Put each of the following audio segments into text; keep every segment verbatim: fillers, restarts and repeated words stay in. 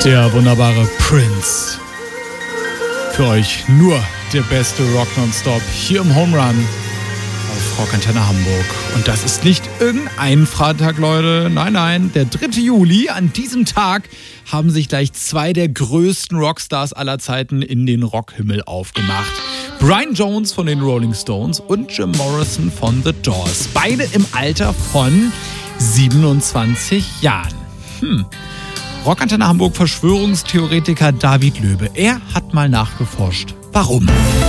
Der wunderbare Prince. Für euch nur der beste Rock nonstop hier im Home Run auf Rockantenne Hamburg. Und das ist nicht irgendein Freitag, Leute. Nein, nein, der dritte Juli. An diesem Tag haben sich gleich zwei der größten Rockstars aller Zeiten in den Rockhimmel aufgemacht. Brian Jones von den Rolling Stones und Jim Morrison von The Doors. Beide im Alter von siebenundzwanzig Jahren. Hm. Rockantenne Hamburg Verschwörungstheoretiker David Löbe. Er hat mal nachgeforscht. Warum?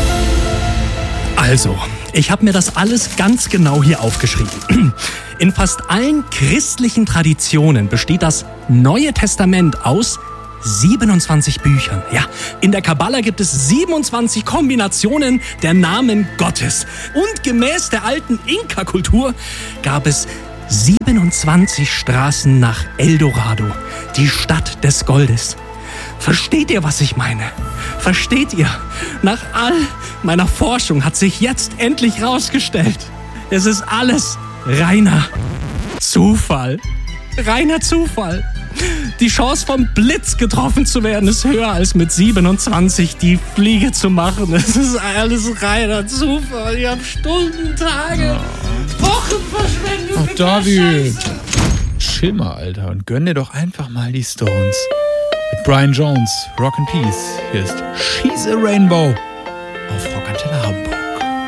Also, ich habe mir das alles ganz genau hier aufgeschrieben. In fast allen christlichen Traditionen besteht das Neue Testament aus siebenundzwanzig Büchern. Ja, in der Kabbala gibt es siebenundzwanzig Kombinationen der Namen Gottes. Und gemäß der alten Inka-Kultur gab es siebenundzwanzig Straßen nach Eldorado, die Stadt des Goldes. Versteht ihr, was ich meine? Versteht ihr? Nach all meiner Forschung hat sich jetzt endlich rausgestellt, es ist alles reiner Zufall. Reiner Zufall. Die Chance vom Blitz getroffen zu werden ist höher als mit siebenundzwanzig die Fliege zu machen. Es ist alles reiner Zufall. Ich habe Stunden, Tage, Wochen verschwendet. Ach, David, chill mal, Alter, und gönn dir doch einfach mal die Stones. Mit Brian Jones, Rock and Peace. Hier ist She's a Rainbow auf Rockantenne Hamburg.